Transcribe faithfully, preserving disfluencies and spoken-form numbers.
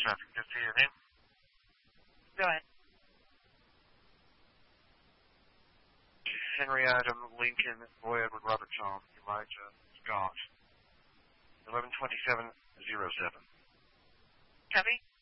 traffic. Just hear your name. Go ahead. Henry Adam, Lincoln, Boy Edward, Robert Tom, Elijah, Scott. eleven twenty-seven oh seven. Copy.